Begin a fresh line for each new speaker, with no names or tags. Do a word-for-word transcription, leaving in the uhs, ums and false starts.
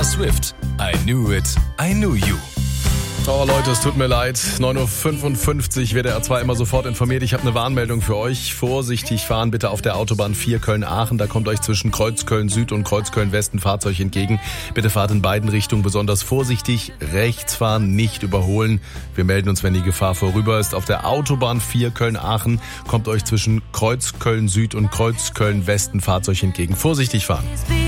Swift. I knew it, I knew you.
Oh Leute, es tut mir leid. neun Uhr fünfundfünfzig W D R zwei immer sofort informiert. Ich habe eine Warnmeldung für euch. Vorsichtig fahren bitte auf der Autobahn vier Köln-Aachen. Da kommt euch zwischen Kreuzköln Süd und Kreuzköln West ein Fahrzeug entgegen. Bitte fahrt in beiden Richtungen besonders vorsichtig. Rechts fahren, nicht überholen. Wir melden uns, wenn die Gefahr vorüber ist. Auf der Autobahn vier Köln-Aachen kommt euch zwischen Kreuzköln Süd und Kreuzköln West ein Fahrzeug entgegen. Vorsichtig fahren.